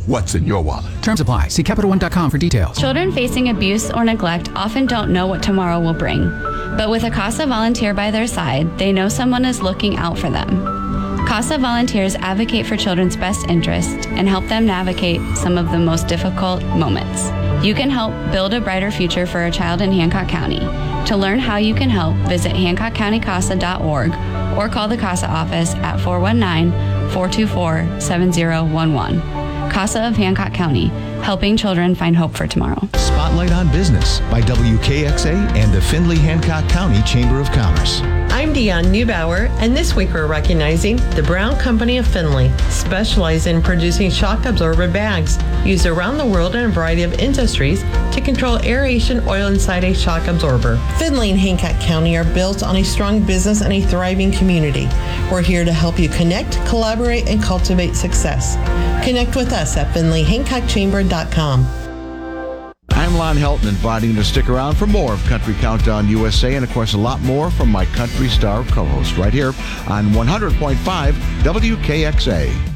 what's in your wallet. Terms apply. See CapitalOne.com for details. Children facing abuse or neglect often don't know what tomorrow will bring. But with a CASA volunteer by their side, they know someone is looking out for them. CASA volunteers advocate for children's best interest and help them navigate some of the most difficult moments. You can help build a brighter future for a child in Hancock County. To learn how you can help, visit hancockcountycasa.org or call the CASA office at 419-424-7011. CASA of Hancock County, helping children find hope for tomorrow. Spotlight on Business by WKXA and the Findlay Hancock County Chamber of Commerce. I'm Deanne Neubauer, and this week we're recognizing the Brown Company of Findlay, specializing in producing shock absorber bags used around the world in a variety of industries to control aeration oil inside a shock absorber. Findlay and Hancock County are built on a strong business and a thriving community. We're here to help you connect, collaborate, and cultivate success. Connect with us at FindlayHancockChamber.com. I'm Lon Helton, inviting you to stick around for more of Country Countdown USA and, of course, a lot more from my Country Star co-host right here on 100.5 WKXA.